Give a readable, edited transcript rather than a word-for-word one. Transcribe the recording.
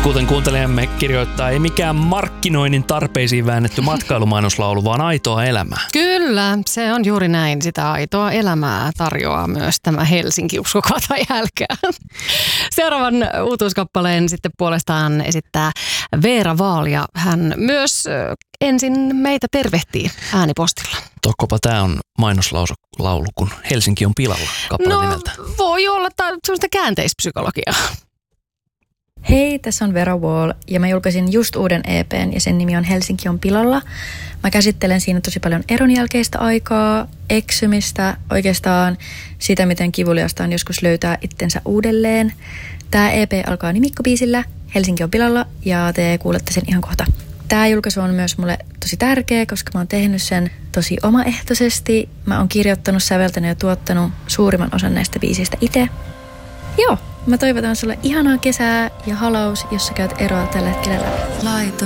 Kuten kuuntelijamme kirjoittaa, ei mikään markkinoinnin tarpeisiin väännetty matkailumainoslaulu, vaan aitoa elämää. Kyllä, se on juuri näin. Sitä aitoa elämää tarjoaa myös tämä Helsinki, uskokaa tai älkää. Seuraavan uutuuskappaleen sitten puolestaan esittää Veera Wahl ja hän myös ensin meitä tervehtii äänipostilla. Tokkopa tämä on mainoslaulu, kun Helsinki on pilalla kappaleen nimeltä. Voi olla sellaista käänteispsykologiaa. Hei, tässä on Veera Wahl ja mä julkaisin just uuden EP:n ja sen nimi on Helsinki on pilalla. Mä käsittelen siinä tosi paljon eron jälkeistä aikaa, eksymistä, oikeastaan sitä, miten kivuliasta on joskus löytää itsensä uudelleen. Tää EP alkaa nimikkobiisillä Helsinki on pilalla ja te kuulette sen ihan kohta. Tää julkaisu on myös mulle tosi tärkeä, koska mä oon tehnyt sen tosi omaehtoisesti. Mä oon kirjoittanut, säveltänyt ja tuottanut suurimman osan näistä biisistä itse. Joo, mä toivotan sulle ihanaa kesää ja halaus, jos sä käyt eroa tällä hetkellä läpi.